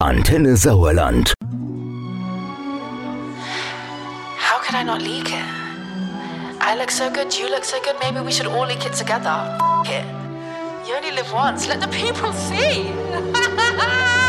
Antenne Sauerland. How could I not leak it? I look so good, you look so good, maybe we should all leak it together. F*** it. You only live once, let the people see.